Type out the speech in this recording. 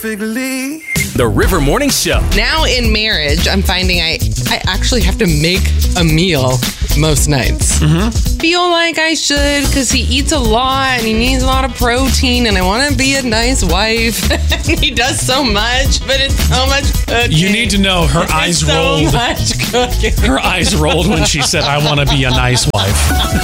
perfectly. The River Morning Show. Now in marriage, I'm finding I actually have to make a meal most nights. Feel like I should because he eats a lot and he needs a lot of protein and I want to be a nice wife. He does so much, but it's so much cooking. You need to know her eyes rolled. So much cooking. Her eyes rolled when she said, I want to be a nice wife.